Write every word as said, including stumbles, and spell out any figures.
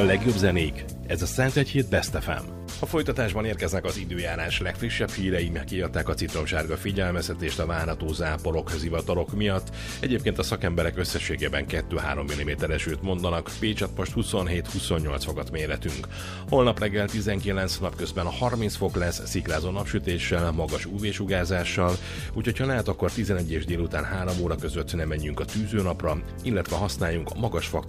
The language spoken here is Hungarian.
A legjobb zenék, ez a Szentegyhíd Best ef em. A folytatásban érkeznek az időjárás legfrissebb hírei, kiadták a citromsárga figyelmeztetést a várható záporok, zivatarok miatt. Egyébként a szakemberek összességében kettő-három milliméter esőt mondanak, Pécsett most huszonhét-huszonnyolc fokat méretünk. Holnap reggel tizenkilenc, napközben harminc fok lesz, szikrázó napsütéssel, magas ú vé-sugárzással, úgyhogy ha lehet, akkor tizenegy és délután három óra között ne menjünk a tűzőnapra, illetve használjunk a magas fak